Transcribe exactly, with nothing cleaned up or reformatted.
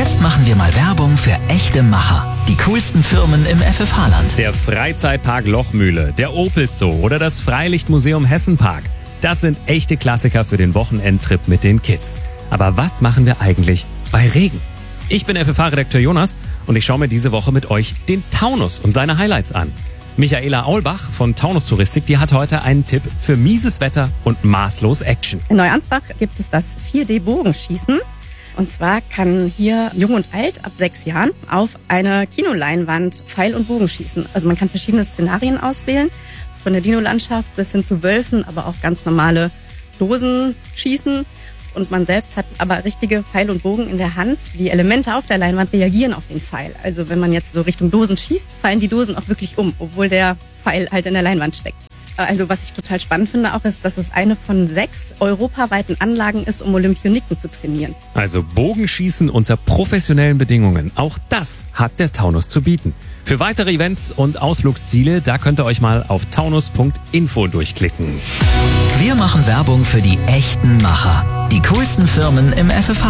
Jetzt machen wir mal Werbung für echte Macher. Die coolsten Firmen im F F H-Land. Der Freizeitpark Lochmühle, der Opel Zoo oder das Freilichtmuseum Hessenpark. Das sind echte Klassiker für den Wochenendtrip mit den Kids. Aber was machen wir eigentlich bei Regen? Ich bin F F H-Redakteur Jonas und ich schaue mir diese Woche mit euch den Taunus und seine Highlights an. Michaela Aulbach von Taunus Touristik, die hat heute einen Tipp für mieses Wetter und maßlos Action. In Neuansbach gibt es das vier D Bogenschießen. Und zwar kann hier Jung und Alt ab sechs Jahren auf eine Kinoleinwand Pfeil und Bogen schießen. Also man kann verschiedene Szenarien auswählen, von der Dino-Landschaft bis hin zu Wölfen, aber auch ganz normale Dosen schießen. Und man selbst hat aber richtige Pfeil und Bogen in der Hand. Die Elemente auf der Leinwand reagieren auf den Pfeil. Also wenn man jetzt so Richtung Dosen schießt, fallen die Dosen auch wirklich um, obwohl der Pfeil halt in der Leinwand steckt. Also was ich total spannend finde auch, ist, dass es eine von sechs europaweiten Anlagen ist, um Olympioniken zu trainieren. Also Bogenschießen unter professionellen Bedingungen. Auch das hat der Taunus zu bieten. Für weitere Events und Ausflugsziele, da könnt ihr euch mal auf taunus punkt info durchklicken. Wir machen Werbung für die echten Macher. Die coolsten Firmen im F F H.